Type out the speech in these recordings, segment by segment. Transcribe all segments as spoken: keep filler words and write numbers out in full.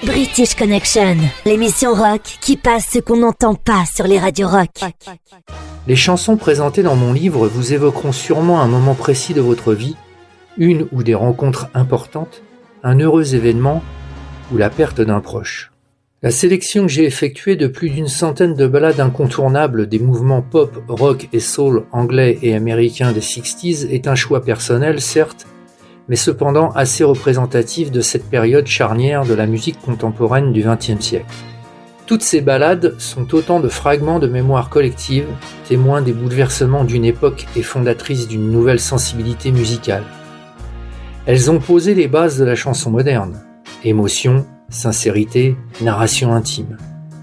British Connection, l'émission rock qui passe ce qu'on n'entend pas sur les radios rock. Les chansons présentées dans mon livre vous évoqueront sûrement un moment précis de votre vie, une ou des rencontres importantes, un heureux événement ou la perte d'un proche. La sélection que j'ai effectuée de plus d'une centaine de ballades incontournables des mouvements pop, rock et soul anglais et américains des sixties est un choix personnel, certes, mais cependant assez représentatif de cette période charnière de la musique contemporaine du vingtième siècle. Toutes ces ballades sont autant de fragments de mémoire collective, témoins des bouleversements d'une époque et fondatrices d'une nouvelle sensibilité musicale. Elles ont posé les bases de la chanson moderne. Émotion, sincérité, narration intime.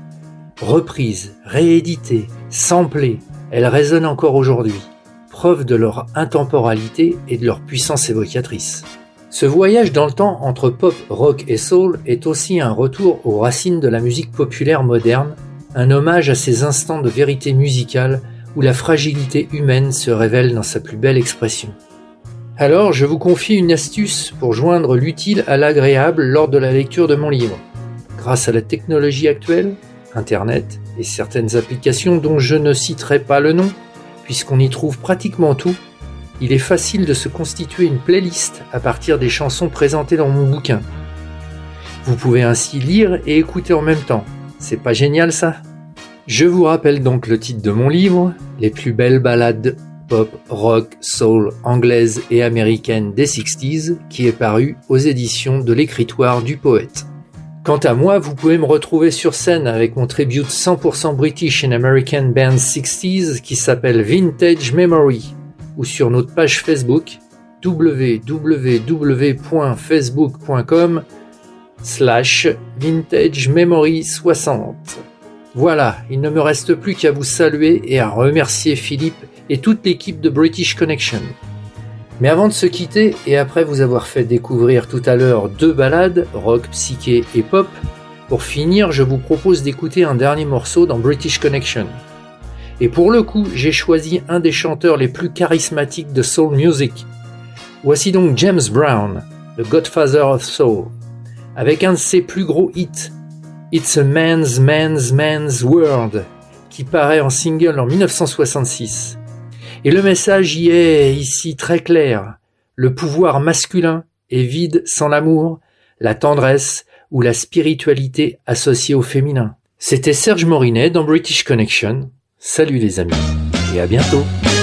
Reprises, rééditées, samplées, elles résonnent encore aujourd'hui. Preuve de leur intemporalité et de leur puissance évocatrice. Ce voyage dans le temps entre pop, rock et soul est aussi un retour aux racines de la musique populaire moderne, un hommage à ces instants de vérité musicale où la fragilité humaine se révèle dans sa plus belle expression. Alors, je vous confie une astuce pour joindre l'utile à l'agréable lors de la lecture de mon livre. Grâce à la technologie actuelle, Internet et certaines applications dont je ne citerai pas le nom, puisqu'on y trouve pratiquement tout, il est facile de se constituer une playlist à partir des chansons présentées dans mon bouquin. Vous pouvez ainsi lire et écouter en même temps. C'est pas génial ça ? Je vous rappelle donc le titre de mon livre, Les plus belles ballades pop, rock, soul, anglaises et américaines des sixties, qui est paru aux éditions de l'Écritoire du Poète. Quant à moi, vous pouvez me retrouver sur scène avec mon tribute cent pour cent British and American Band sixties qui s'appelle Vintage Memory ou sur notre page Facebook w w w point facebook point com slash vintage memory soixante. Voilà, il ne me reste plus qu'à vous saluer et à remercier Philippe et toute l'équipe de British Connection. Mais avant de se quitter, et après vous avoir fait découvrir tout à l'heure deux ballades, rock, psyché et pop, pour finir, je vous propose d'écouter un dernier morceau dans British Connection. Et pour le coup, j'ai choisi un des chanteurs les plus charismatiques de soul music. Voici donc James Brown, le Godfather of Soul, avec un de ses plus gros hits, It's a Man's Man's Man's World, qui paraît en single en dix-neuf cent soixante-six. Et le message y est ici très clair. Le pouvoir masculin est vide sans l'amour, la tendresse ou la spiritualité associée au féminin. C'était Serge Morinet dans British Connection. Salut les amis et à bientôt.